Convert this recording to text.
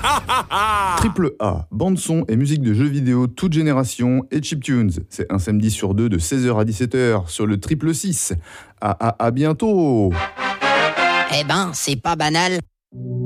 Triple A, bande son et musique de jeux vidéo toute génération et chiptunes. C'est un samedi sur deux de 16h à 17h sur le Triple 6. À bientôt. Eh ben, c'est pas banal.